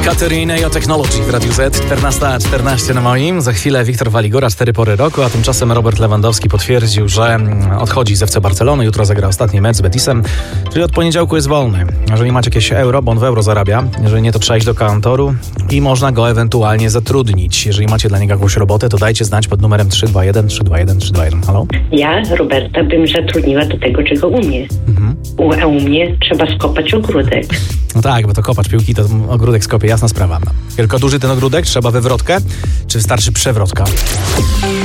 Katerina i o Technology w Radiu Z, 14:14 na moim. Za chwilę Wiktor Waligora, 4 pory roku, a tymczasem Robert Lewandowski potwierdził, że odchodzi z FC Barcelony. Jutro zagra ostatni mecz z Betisem, który od poniedziałku jest wolny. Jeżeli macie jakieś euro, bo on w euro zarabia. Jeżeli nie, to trzeba iść do kantoru i można go ewentualnie zatrudnić. Jeżeli macie dla niego jakąś robotę, to dajcie znać pod numerem 321 321 321. Halo? Ja Roberta bym zatrudniła do tego, czego umie. A u mnie trzeba skopać ogródek. No tak, bo to kopacz piłki, to ogródek skopie, jasna sprawa. Tylko duży ten ogródek, trzeba wywrotkę, czy wystarczy przewrotka?